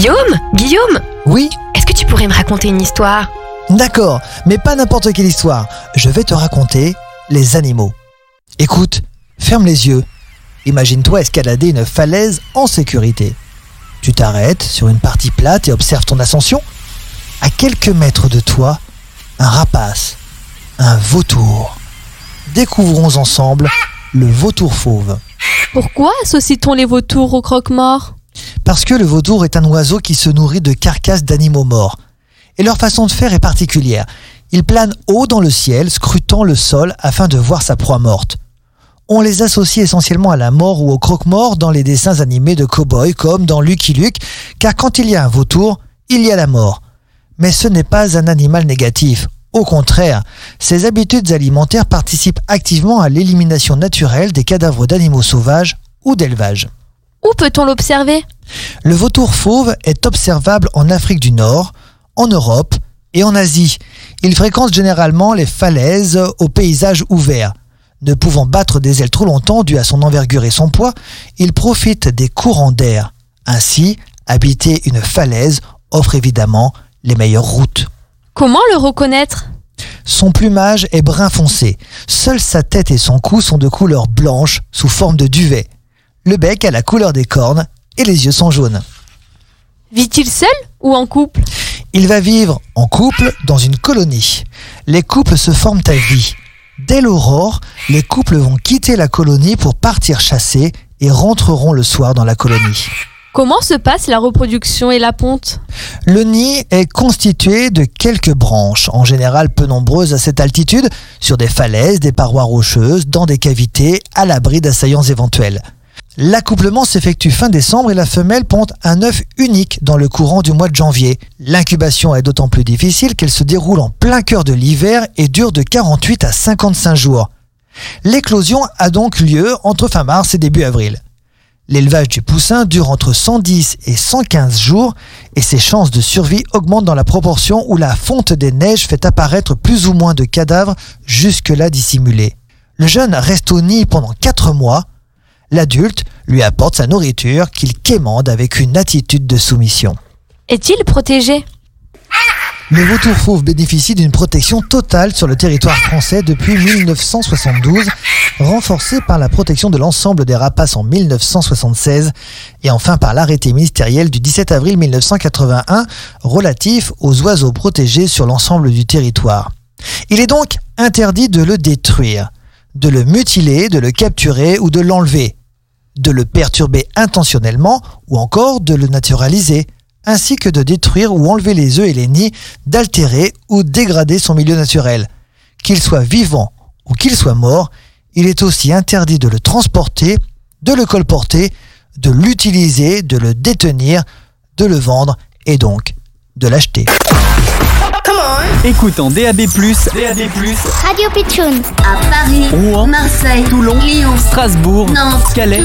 Guillaume, Oui, est-ce que tu pourrais me raconter une histoire? d'accord, mais pas n'importe quelle histoire. Je vais te raconter les animaux. Écoute, ferme les yeux. Imagine-toi escalader une falaise en sécurité. Tu t'arrêtes sur une partie plate et observes ton ascension. À quelques mètres de toi, un rapace, un vautour. Découvrons ensemble le vautour fauve. Pourquoi associe-t-on les vautours au croque-mort? Parce que le vautour est un oiseau qui se nourrit de carcasses d'animaux morts. Et leur façon de faire est particulière. Il plane haut dans le ciel, scrutant le sol afin de voir sa proie morte. On les associe essentiellement à la mort ou au croque-mort dans les dessins animés de cow-boys comme dans Lucky Luke, car quand il y a un vautour, il y a la mort. Mais ce n'est pas un animal négatif. Au contraire, ses habitudes alimentaires participent activement à l'élimination naturelle des cadavres d'animaux sauvages ou d'élevage. Où peut-on l'observer? Le vautour fauve est observable en Afrique du Nord, en Europe et en Asie. Il fréquente généralement les falaises aux paysages ouverts. Ne pouvant battre des ailes trop longtemps dû à son envergure et son poids, il profite des courants d'air. Ainsi, habiter une falaise offre évidemment les meilleures routes. Comment le reconnaître? Son plumage est brun foncé. Seule sa tête et son cou sont de couleur blanche sous forme de duvet. Le bec a la couleur des cornes et les yeux sont jaunes. Vit-il seul ou en couple? Il va vivre en couple dans une colonie. Les couples se forment à vie. Dès l'aurore, les couples vont quitter la colonie pour partir chasser et rentreront le soir dans la colonie. Comment se passe la reproduction et la ponte? Le nid est constitué de quelques branches, en général peu nombreuses à cette altitude, sur des falaises, des parois rocheuses, dans des cavités, à l'abri d'assaillants éventuels. L'accouplement s'effectue fin décembre et la femelle pond un œuf unique dans le courant du mois de janvier. L'incubation est d'autant plus difficile qu'elle se déroule en plein cœur de l'hiver et dure de 48 à 55 jours. L'éclosion a donc lieu entre fin mars et début avril. L'élevage du poussin dure entre 110 et 115 jours et ses chances de survie augmentent dans la proportion où la fonte des neiges fait apparaître plus ou moins de cadavres jusque-là dissimulés. Le jeune reste au nid pendant 4 mois. L'adulte lui apporte sa nourriture qu'il quémande avec une attitude de soumission. Est-il protégé? Le vautour fauve bénéficie d'une protection totale sur le territoire français depuis 1972, renforcée par la protection de l'ensemble des rapaces en 1976 et enfin par l'arrêté ministériel du 17 avril 1981 relatif aux oiseaux protégés sur l'ensemble du territoire. Il est donc interdit de le détruire, de le mutiler, de le capturer ou de l'enlever, de le perturber intentionnellement ou encore de le naturaliser, ainsi que de détruire ou enlever les œufs et les nids, d'altérer ou dégrader son milieu naturel. Qu'il soit vivant ou qu'il soit mort, il est aussi interdit de le transporter, de le colporter, de l'utiliser, de le détenir, de le vendre et donc de l'acheter. Écoute en DAB+, Radio Pitchoun. À Paris, Rouen, Marseille, Toulon, Lyon, Strasbourg, Nantes, Calais.